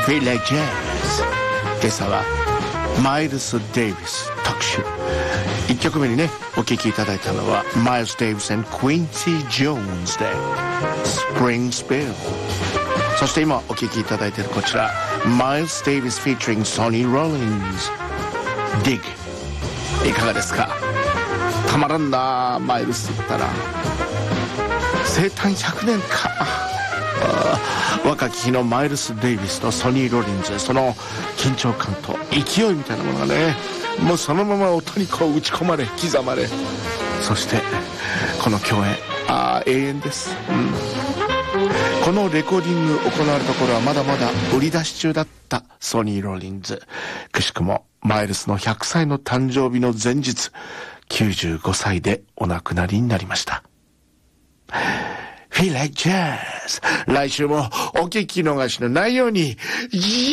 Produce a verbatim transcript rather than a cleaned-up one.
Feel Like Jazz。今朝はマイルス・デイビス特集。いっきょくめにねお聴きいただいたのはマイルス・デイビス and Quincy Jones で Spring Spell。 そして今お聴きいただいているこちらマイルス・デイビス featuring Sonny Rollins Dig。 いかがですか？たまらんな。マイルスって言ったら生誕ひゃくねんか。若き日のマイルス・デイビスとソニー・ロリンズ、その緊張感と勢いみたいなものがね、もうそのまま音にこう打ち込まれ刻まれ、そしてこの共演、ああ永遠です、うん、このレコーディング行われた頃はまだまだ売り出し中だったソニー・ロリンズ。くしくもマイルスのひゃくさいの誕生日の前日、きゅうじゅうごさいでお亡くなりになりました。Feel Like Jazz。 来週もお聞き逃しのないように。